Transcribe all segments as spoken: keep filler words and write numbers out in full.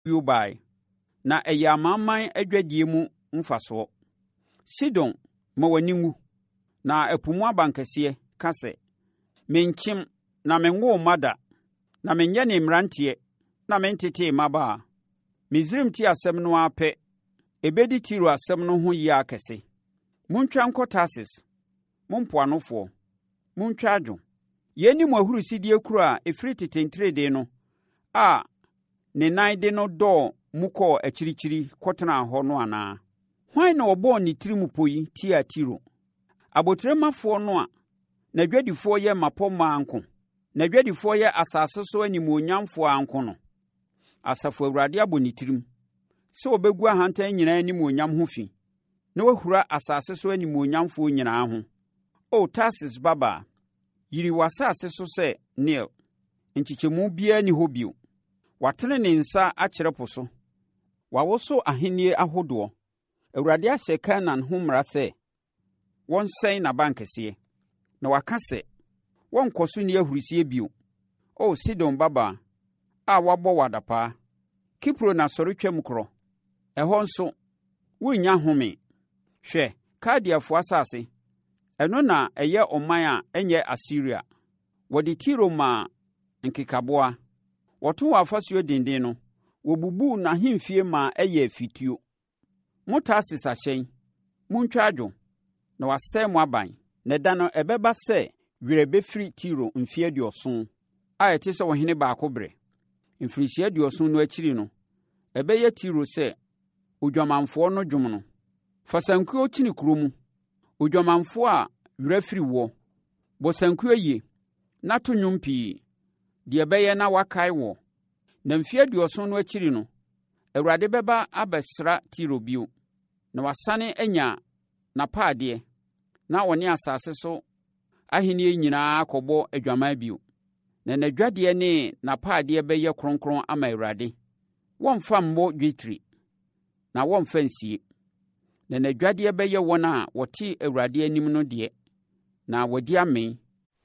you by. Na ɛyɛ amanaman adwadie mu mfasoɔ. Sidon ma w'animu, na ɛpo mu abankɛseɛ ka sɛ, menkyem na menwo mada, na menyɛ ne mmeranteɛ, na mentete mmabaa. Misraim ti asɛm no ara pɛ, ɛbɛdi Tiro asɛm no ho yie akɛse. Montwa nkɔ Tarsis, mo mpoanofoɔ, montwa adwo. Yɛn ni mo ahurusidie kuro a ɛfiri tetentirede no, a ne nan de no dɔɔ mu kɔɔ akyirikyiri kɔtena hɔ no anaa? Hwan na ɔbɔɔ ne tirim po yi tia Tiro? Abotremafoɔ no a n'adwadifoɔ yɛ mmapɔmmaa nko, n'adwadifoɔ yɛ asase so animuonyamfoɔ anko no. Asafo Awurade abɔ ne tirim sɛ ɔbɛgu ahantan nyinaa animuonyam ho fi, na wahura asase so animuonyamfoɔ nyinaa ho. O Tarsis Baba, yiri w'asase so sɛ Nil, nkyekyɛmu biara ni hɔ bio. Watene ne nsa akyerɛ po so, wawoso ahennie ahodoɔ. Awurade ahyɛ Kanaan ho mmara sɛ wɔnsɛn n'abankɛseɛ, na waka sɛ wɔnkɔ so ni ahurusie bio. O Sidon Baba a wabɔ wadapaa, Kipro na sɔre twam korɔ, ɛhɔ nso wonnya home. Hwɛ, Kaldeafoɔ asase, ɛno na ɛyɛ ɔman a ɛnyɛ Asiria. Wɔde Tiro maa nkekaboa, wɔto wɔ afasuo denden no, wɔbubuu n'ahemfie maa ɛyɛ afituo. Mo Tarsis ahyɛn, montwa adwo, na wasɛe mo aban, na da no ɛbɛba sɛ werɛ bɛfiri Tiro mfeɛ aduɔson, a ɛte sɛ ɔhene baako berɛ. Mfirinhyia aduɔson no akyiri no, ɛbɛyɛ Tiro sɛ odwamanfoɔ no dwom no. Fa sankuo kyini kuro mu, odwamanfoɔ a werɛ firi woɔ. Bɔ sankuo yie, na to nnwom pii, deɛ ɛbɛyɛ na wakae wɔ. Na mfeɛ aduɔson no akyiri no, Awurade bɛba abɛsra Tiro bio, na wasane anya n'apaadeɛ, na ɔne asase so ahennie nyinaa akɔbɔ adwaman bio. Na n'adwadeɛ ne n'apaadeɛ bɛyɛ kronkron ama Awurade. Wɔmfa mmɔ dwetire, na wɔmfa nsie. Na n'adwadeɛ bɛyɛ wɔn a wɔte Awurade anim no deɛ, na wɔdi amen.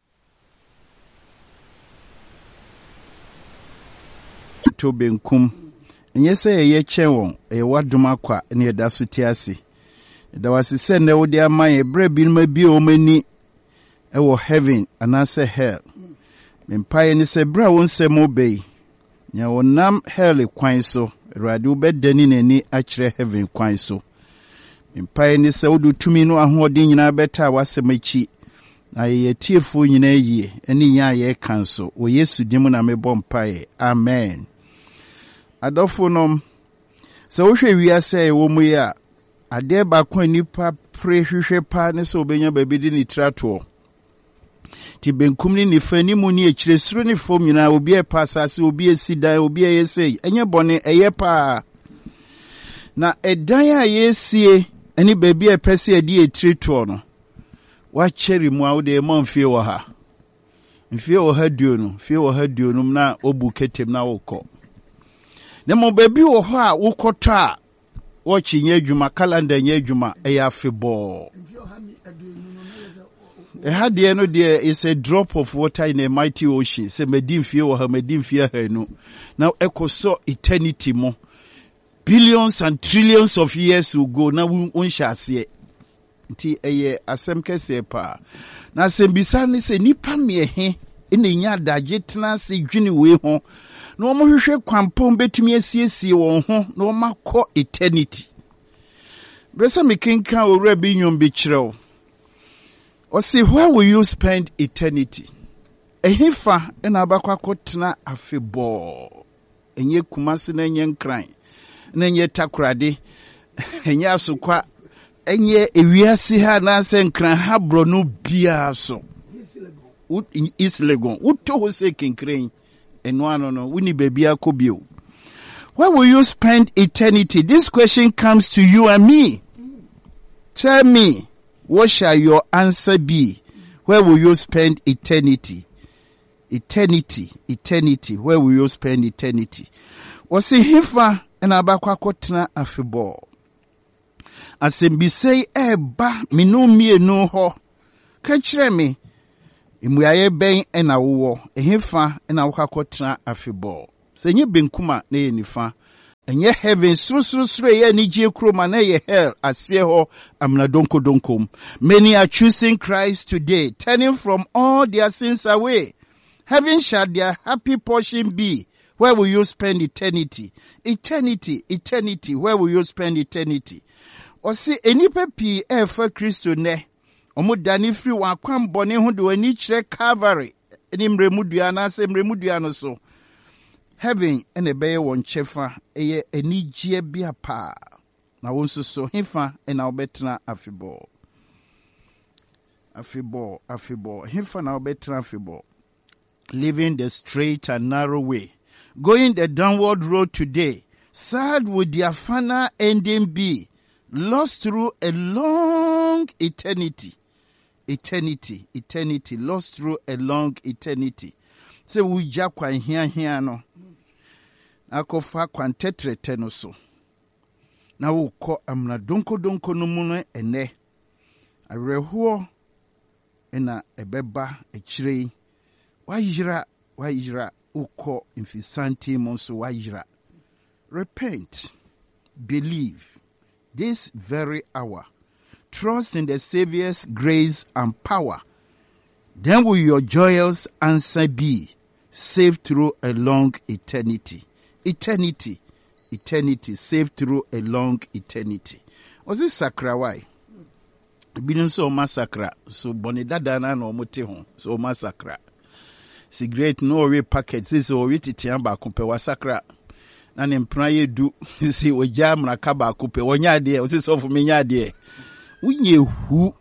To benkum, nyɛ sɛ yɛyɛ kyɛn wɔn, ɛyɛ wadom akwa ne yɛda so te ase. Da wase sɛ nnɛ wode ama yɛ berɛ binom abie wɔn ani ɛwɔ heaven anaasɛ hell. Mempaeɛ ne sɛ berɛ a wo nsɛm wobɛyi, nya wɔnam hell kwan so, Awurade wobɛdani n'ani akyerɛ heaven kwan so. Mempaeɛ ne sɛ wode tumi no ahoɔden nyinaa bɛta a wasɛm akyi, na yɛyɛ tiefoɔ nyinaa yie, ɛne nyɛ a yɛreka nso, wɔ Yesu din mu na mebɔ mpaeɛ. Amen. Adɔfo nom, sɛ wohwɛ wiase a ɛwɔ mu yi a, adeɛ baako a nnipa pere hwehwɛ paa ne sɛ wobɛnya baabi de ne tiri atoɔ. Ti benkum ne nifa ni mu ni akyire soro ne fam nyinaa, obi ɛpa asase, obi esi dan, obi ɛyɛ sei, ɛnyɛ bɔne, ɛyɛ paa. Na ɛdan a yɛsie ɛne baabi a ɛpɛ sɛ ɛde ɛtiri toɔ no, wakyɛre mu a wode ɛma mfie wɔ ha. Mfie wɔ ha duo no, mfie wɔ ha duo no na obu ketem na wokɔ. Na mo baabi wɔ hɔ a wokɔtɔ a wɔkye nyɛ adwuma, kalanda nyɛ adwuma, ɛyɛ afebɔɔ. Ɛha deɛ no deɛ is a drop of water in a mighty ocean. Sɛ madi mfie wɔ ha, madi mfie ha no. Now ɛkɔ so eternity mo. Billions and trillions of years will go. Na wonhyɛ aseɛ. Nti ɛyɛ asɛm kɛseɛ paa. Na asɛm bisa ne sɛ nipa mmeɛhe ɛna nya adagye tena ase dwene wei ho. Na wɔn hwehwɛ kwampɔn betumi asiesie wɔn ho na wɔn akɔ eternity. Bɛsɛ mekenka owura bi nnwom bi kyerɛw. Or say, where will you spend eternity? Ehifa ena abakwa kotena afebo. Enye kumasi na enye nkran. Na enye takrade. Enye asukwa. Enye ewiasi ha na se nkran ha bronu bia so. Is legon. Uto ho se kinkran. Eno ano no. Wini bebi akobio. Where will you spend eternity? This question comes to you and me. Tell me. What shall your answer be? Where will you spend eternity? Eternity, eternity. Where will you spend eternity? Wasi hifa ena abakwa kotena afebo. Asembisei eba minu mienu ho. Kachire me. Imuyaye ben ena uwo. Hifa ena wakwa kotena afebo. Senye benkuma neye nifa. And ye heaven, sru sru sru ye ni je kroma na ye hell ase ho amna donko donkom. Many are choosing Christ today, turning from all their sins away. Heaven shall their happy portion be. Where will you spend eternity? Eternity, eternity. Where will you spend eternity? O si enipa pi e fa Kristo ne. Omo dani free wa kwan bone ho de ani kire Calvary. Eni mremudua na se mremudua no so. Heaven and a bay one chefa eye enijie bia pa. Na wonso so hifa e na obetna afibo. Afibo, afibo. Hifa na obetna afibo. Living the straight and narrow way. Going the downward road today. Sad would their final ending be. Lost through a long eternity. Eternity, eternity. Lost through a long eternity. So we jakwa here here no. Akofa kwantetre teno so. Na uko amna donko donko no muno ene. Arehuo ena ebeba echirei. Wajira, wajira uko infisanti monso wajira. Repent, believe this very hour. Trust in the Savior's grace and power. Then will your joyous answer be saved through a long eternity. Eternity, eternity, saved through a long eternity. Was this sakra why? Binu so massacre, so bonidada na no mote ho, so massacre. Cigarette no way packets, this or wit tiamba kumpe wa sakra. Na nempra ye du, si we jam na kaba kumpe, wonya de, o si so for me nya de. Unye hu.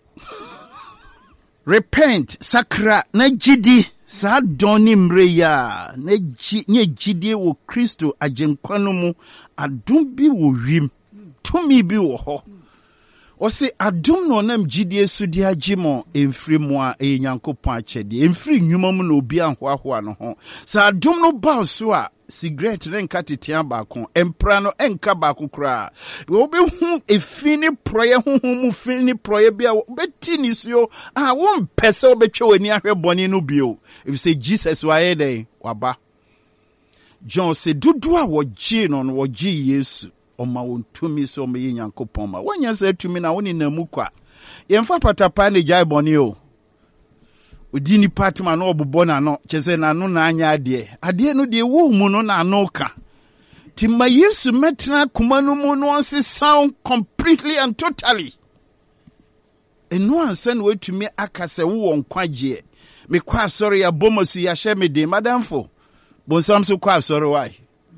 Repent, sakra, na jidi. Sa doni mreya ne ji nye jidie wo Kristo ajenkwano mu adum bi wo wim tumi bi wo ho o se adum no nam jidie so di agimo emfiri mu a e Nyankopon achede emfiri nwuma mu na obi anhoahoa no ho sa adum no ba so a cigarette renka tetian baako empra no enka baako kra wo be hu efini proye honhom mu fini proye bia wo beti ni so ah won pese wo betwe wani ahwe bone no bio if say Jesus wa ye dey waba John say dudu a wo gi no no wo gi Yesu o ma won tumi so me Nyankopon ma wonya say tumi na woni na mu kwa yemfa patapa ne jai bone o Udini patma no obubo na no chese na no na anya ade ade no de wo mu no na no ka timma Yesu metna kuma no mu no onse sound completely and totally eno ansa na wetumi akase wo nkwaje me kwa sorry ya bomosu ya hye de madamfo bonsam so kwa sorry why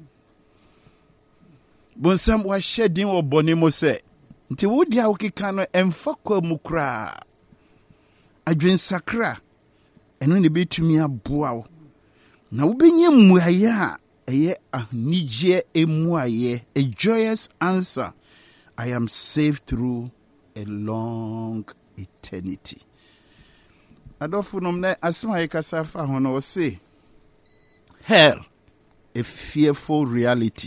bonsam wa shedin wo bone mo se nti wo dia wo kika no emfa kwa mu kra adwen sakra eno ne betumi aboa wo na wo benye muaye a eye ahnije emuaye a joyous answer. I am saved through a long eternity. Adolfo nomne asma yekasa fa hono say hell a fearful reality.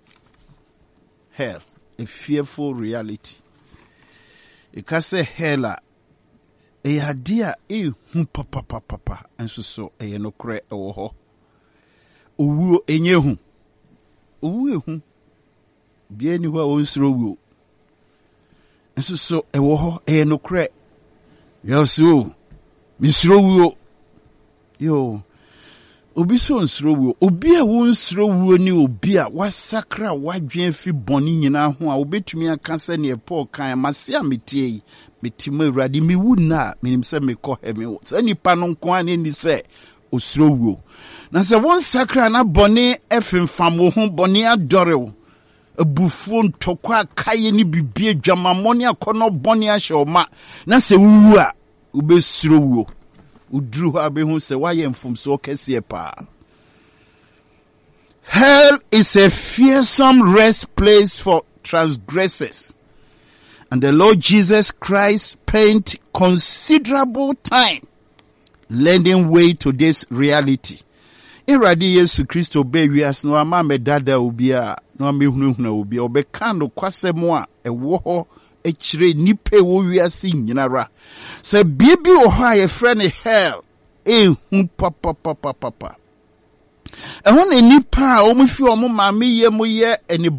Hell a fearful reality. Ikase hella e adia e hu papa papa papa enso so e no kre e wo ho owuo enye hu owuo hu bia ni ho a wonsro wuo enso so e wo ho e no kre yeso misro wuo yo obi so nsro wuo obi a wonsro wuo ni obi a wasakra wadwen fi boni nyina ho a obetumi aka se ne Paul kan mase ametie metima urade mi wuna minim se me ko he me wo se nipa no nko an ni se osro wuo na se won sakra na boni efemfam wo ho boni adore wo abufuo ntokwa akaye ni bibie dwamamoni akono boni ahoma na se wuwu a ubesro wuo udru ha be hu se waye mfumso kese pa. Hell is a fearsome rest place for transgressors. And the Lord Jesus Christ spent considerable time lending way to this reality. Iradi Yesu Kristo be wias no ama medada obi a no amehunahuna obi a obeka no kwasemo a ewo ho echire nipe wo wiase nyinara. Se bibi wo ho a ye friend hell e hu papa papa papa. E ho na nipa a o mu fi o mu ma me ye mu ye eni